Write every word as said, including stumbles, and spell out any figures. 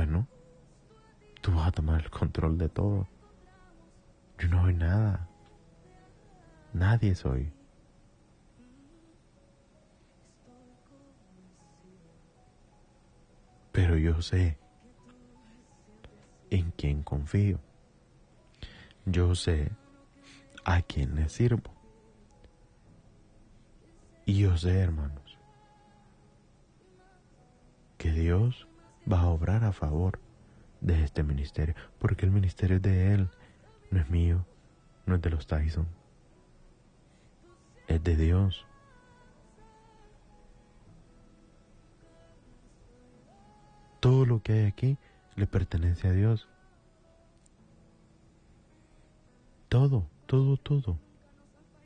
bueno, tú vas a tomar el control de todo. Yo no soy nada. Nadie soy. Pero yo sé en quién confío. Yo sé a quién le sirvo. Y yo sé, hermanos, que Dios va a obrar a favor de este ministerio, porque el ministerio es de Él, no es mío, no es de los Tyson, es de Dios. Todo lo que hay aquí le pertenece a Dios. Todo, todo, todo.